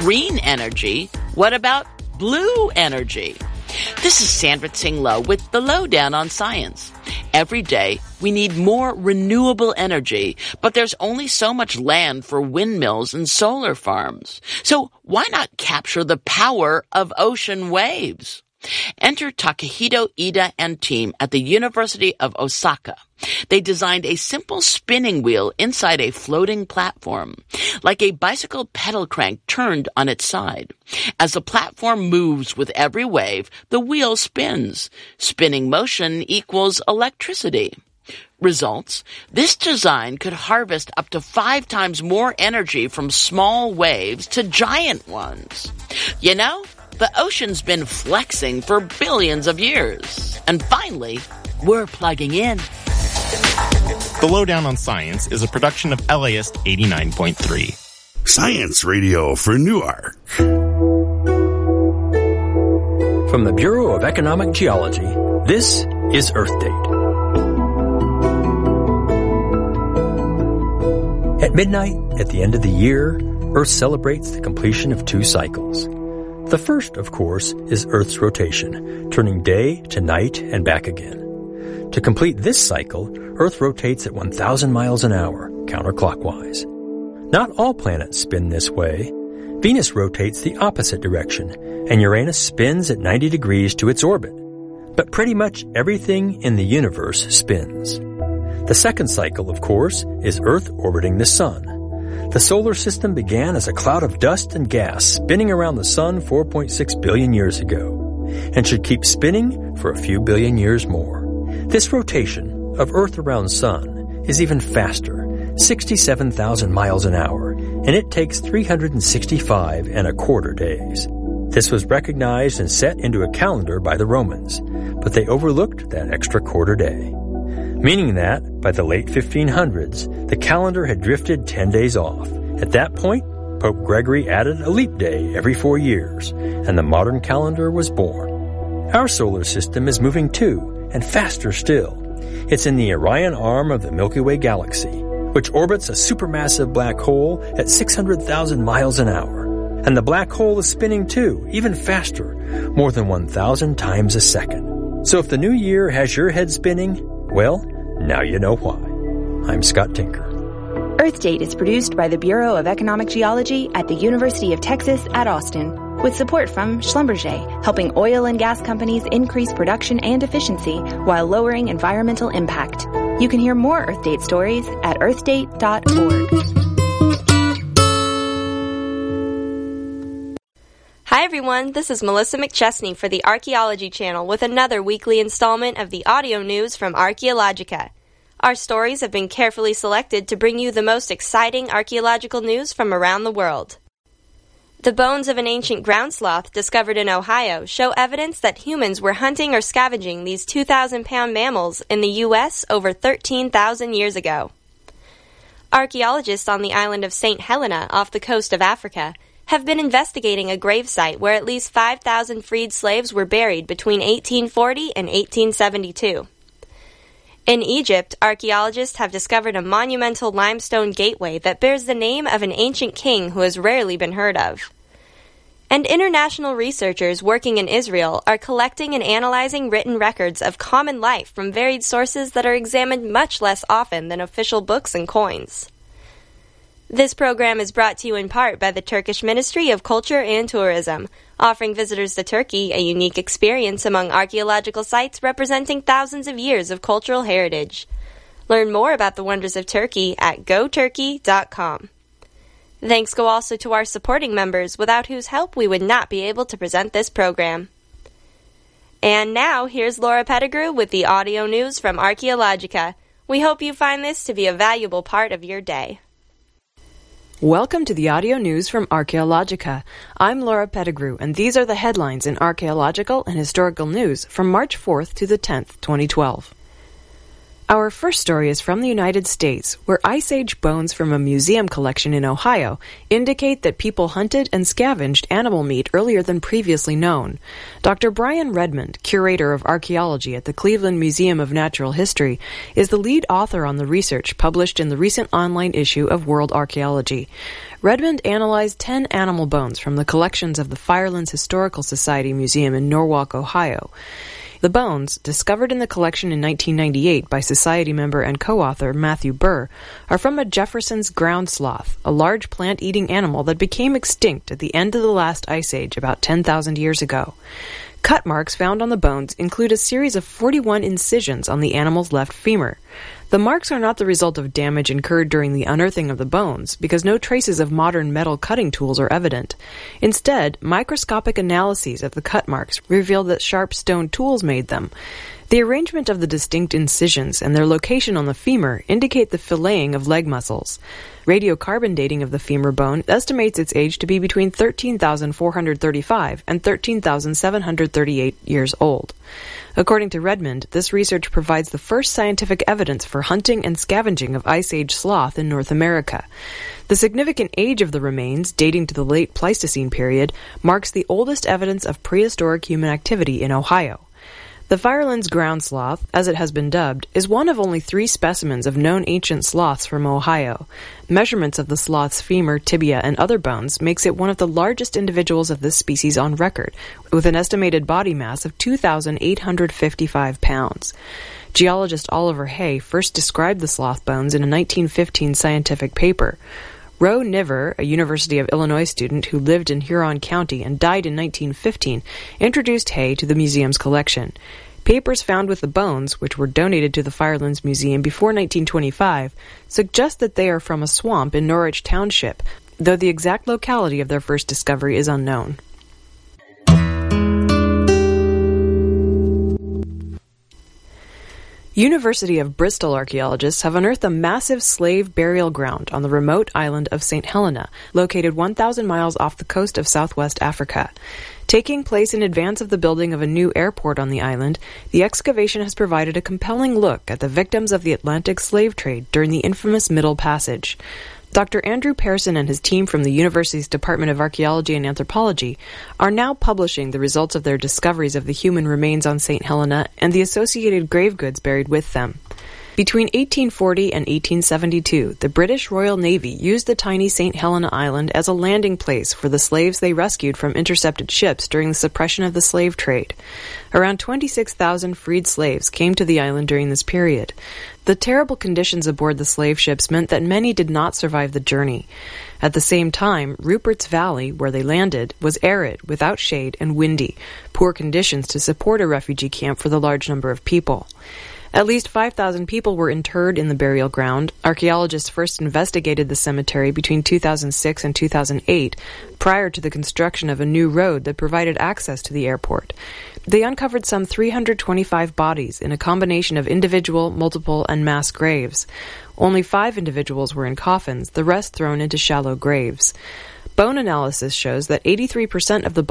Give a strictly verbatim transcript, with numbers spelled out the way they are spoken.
green energy. What about blue energy? This is Sandra Tsing Loh with the Lowdown on Science. Every day, we need more renewable energy, but there's only so much land for windmills and solar farms. So why not capture the power of ocean waves? Enter Takahito Ida and team at the University of Osaka. They designed a simple spinning wheel inside a floating platform, like a bicycle pedal crank turned on its side. As the platform moves with every wave, the wheel spins. Spinning motion equals electricity. Results: this design could harvest up to five times more energy from small waves to giant ones. You know, the ocean's been flexing for billions of years. And finally, we're plugging in. The Lowdown on Science is a production of L A S eighty-nine point three. Science Radio for Newark. From the Bureau of Economic Geology, this is Earth Date. At midnight, at the end of the year, Earth celebrates the completion of two cycles. The first, of course, is Earth's rotation, turning day to night and back again. To complete this cycle, Earth rotates at one thousand miles an hour, counterclockwise. Not all planets spin this way. Venus rotates the opposite direction, and Uranus spins at ninety degrees to its orbit. But pretty much everything in the universe spins. The second cycle, of course, is Earth orbiting the Sun. The solar system began as a cloud of dust and gas spinning around the Sun four point six billion years ago, and should keep spinning for a few billion years more. This rotation of Earth around Sun is even faster, sixty-seven thousand miles an hour, and it takes three hundred sixty-five and a quarter days. This was recognized and set into a calendar by the Romans, but they overlooked that extra quarter day, meaning that, by the late fifteen hundreds, the calendar had drifted ten days off. At that point, Pope Gregory added a leap day every four years, and the modern calendar was born. Our solar system is moving too, and faster still. It's in the Orion arm of the Milky Way galaxy, which orbits a supermassive black hole at six hundred thousand miles an hour. And the black hole is spinning too, even faster, more than one thousand times a second. So if the new year has your head spinning, well, now you know why. I'm Scott Tinker. Earth Date is produced by the Bureau of Economic Geology at the University of Texas at Austin, with support from Schlumberger, helping oil and gas companies increase production and efficiency while lowering environmental impact. You can hear more Earth Date stories at earth date dot org. Hi everyone, this is Melissa McChesney for the Archaeology Channel with another weekly installment of the audio news from Archaeologica. Our stories have been carefully selected to bring you the most exciting archaeological news from around the world. The bones of an ancient ground sloth discovered in Ohio show evidence that humans were hunting or scavenging these two thousand pound mammals in the U S over thirteen thousand years ago. Archaeologists on the island of Saint Helena off the coast of Africa have been investigating a gravesite where at least five thousand freed slaves were buried between eighteen forty and eighteen seventy-two. In Egypt, archaeologists have discovered a monumental limestone gateway that bears the name of an ancient king who has rarely been heard of. And international researchers working in Israel are collecting and analyzing written records of common life from varied sources that are examined much less often than official books and coins. This program is brought to you in part by the Turkish Ministry of Culture and Tourism, offering visitors to Turkey a unique experience among archaeological sites representing thousands of years of cultural heritage. Learn more about the wonders of Turkey at go turkey dot com. Thanks go also to our supporting members, without whose help we would not be able to present this program. And now, here's Laura Pettigrew with the audio news from Archaeologica. We hope you find this to be a valuable part of your day. Welcome to the audio news from Archaeologica. I'm Laura Pettigrew, and these are the headlines in archaeological and historical news from March fourth to the tenth, twenty twelve. Our first story is from the United States, where Ice Age bones from a museum collection in Ohio indicate that people hunted and scavenged animal meat earlier than previously known. Doctor Brian Redmond, curator of archaeology at the Cleveland Museum of Natural History, is the lead author on the research published in the recent online issue of World Archaeology. Redmond analyzed ten animal bones from the collections of the Firelands Historical Society Museum in Norwalk, Ohio. The bones, discovered in the collection in nineteen ninety-eight by Society member and co-author Matthew Burr, are from a Jefferson's ground sloth, a large plant-eating animal that became extinct at the end of the last ice age about ten thousand years ago. Cut marks found on the bones include a series of forty-one incisions on the animal's left femur. The marks are not the result of damage incurred during the unearthing of the bones, because no traces of modern metal cutting tools are evident. Instead, microscopic analyses of the cut marks reveal that sharp stone tools made them. The arrangement of the distinct incisions and their location on the femur indicate the filleting of leg muscles. Radiocarbon dating of the femur bone estimates its age to be between thirteen thousand four hundred thirty-five and thirteen thousand seven hundred thirty-eight years old. According to Redmond, this research provides the first scientific evidence for hunting and scavenging of Ice Age sloth in North America. The significant age of the remains, dating to the late Pleistocene period, marks the oldest evidence of prehistoric human activity in Ohio. The Firelands ground sloth, as it has been dubbed, is one of only three specimens of known ancient sloths from Ohio. Measurements of the sloth's femur, tibia, and other bones makes it one of the largest individuals of this species on record, with an estimated body mass of two thousand eight hundred fifty-five pounds. Geologist Oliver Hay first described the sloth bones in a nineteen fifteen scientific paper. Roe Niver, a University of Illinois student who lived in Huron County and died in nineteen fifteen, introduced Hay to the museum's collection. Papers found with the bones, which were donated to the Firelands Museum before nineteen twenty-five, suggest that they are from a swamp in Norwich Township, though the exact locality of their first discovery is unknown. University of Bristol archaeologists have unearthed a massive slave burial ground on the remote island of Saint Helena, located one thousand miles off the coast of southwest Africa. Taking place in advance of the building of a new airport on the island, the excavation has provided a compelling look at the victims of the Atlantic slave trade during the infamous Middle Passage. Doctor Andrew Pearson and his team from the university's Department of Archaeology and Anthropology are now publishing the results of their discoveries of the human remains on Saint Helena and the associated grave goods buried with them. Between eighteen forty and eighteen seventy-two, the British Royal Navy used the tiny Saint Helena Island as a landing place for the slaves they rescued from intercepted ships during the suppression of the slave trade. Around twenty-six thousand freed slaves came to the island during this period. The terrible conditions aboard the slave ships meant that many did not survive the journey. At the same time, Rupert's Valley, where they landed, was arid, without shade, and windy, poor conditions to support a refugee camp for the large number of people. At least five thousand people were interred in the burial ground. Archaeologists first investigated the cemetery between two thousand six and two thousand eight, prior to the construction of a new road that provided access to the airport. They uncovered some three hundred twenty-five bodies in a combination of individual, multiple, and mass graves. Only five individuals were in coffins, the rest thrown into shallow graves. Bone analysis shows that eighty-three percent of the